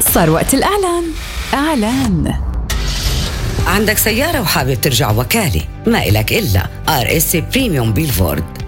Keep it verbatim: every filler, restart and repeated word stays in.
صار وقت الإعلان. إعلان. عندك سيارة وحابب ترجع وكالة، ما إلك إلا آر إس بريميوم بيلفورد.